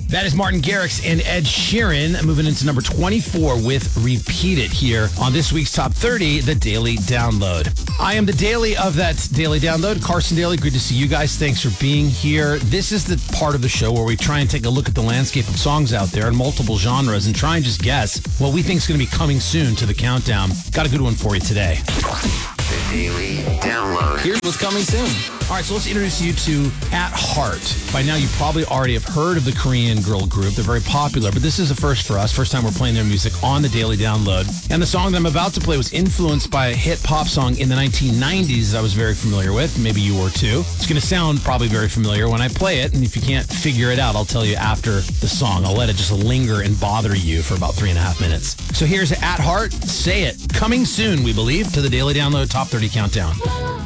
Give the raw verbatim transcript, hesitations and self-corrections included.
That is Martin Garrix and Ed Sheeran moving into number twenty-four with Repeat It here on this week's Top thirty, The Daily Download. I am the Daily of that Daily Download. Carson Daly, good to see you guys. Thanks for being here. This is the part of the show where we try and take a look at the landscape of songs out there in multiple genres and try and just guess what we think is going to be coming soon to the countdown. Got a good one for you today. The Daily Download. Here's what's coming soon. All right, so let's introduce you to At Heart. By now, you probably already have heard of the Korean girl group. They're very popular, but this is a first for us. First time we're playing their music on the Daily Download. And the song that I'm about to play was influenced by a hit pop song in the nineteen nineties that I was very familiar with. Maybe you were too. It's going to sound probably very familiar when I play it, and if you can't figure it out, I'll tell you after the song. I'll let it just linger and bother you for about three and a half minutes. So here's At Heart. Say it. Coming soon, we believe, to the Daily Download Top thirty Countdown.